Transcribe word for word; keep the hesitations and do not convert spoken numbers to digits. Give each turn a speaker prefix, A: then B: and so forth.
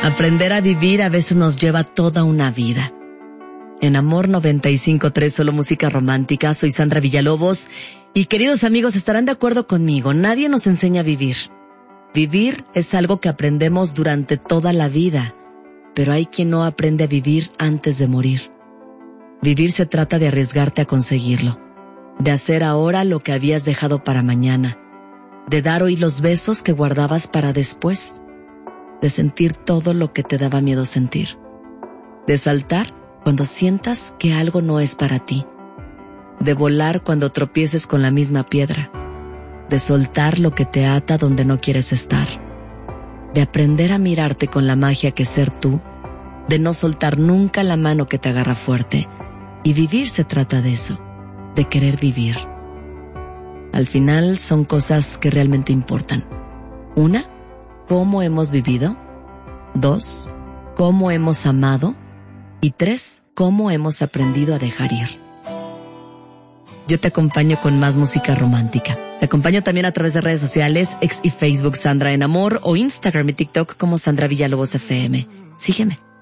A: Aprender a vivir a veces nos lleva toda una vida. En Amor noventa y cinco punto tres, solo música romántica, soy Sandra Villalobos. Y queridos amigos, estarán de acuerdo conmigo, nadie nos enseña a vivir. Vivir es algo que aprendemos durante toda la vida, pero hay quien no aprende a vivir antes de morir. Vivir se trata de arriesgarte a conseguirlo, de hacer ahora lo que habías dejado para mañana, de dar hoy los besos que guardabas para después, de sentir todo lo que te daba miedo sentir, de saltar cuando sientas que algo no es para ti, de volar cuando tropieces con la misma piedra, de soltar lo que te ata donde no quieres estar, de aprender a mirarte con la magia que es ser tú, de no soltar nunca la mano que te agarra fuerte. Y vivir se trata de eso, de querer vivir. Al final son cosas que realmente importan. Una, cómo hemos vivido. Dos, cómo hemos amado. Y tres, cómo hemos aprendido a dejar ir. Yo te acompaño con más música romántica. Te acompaño también a través de redes sociales, X y Facebook Sandra en Amor, o Instagram y TikTok como Sandra Villalobos F M. Sígueme.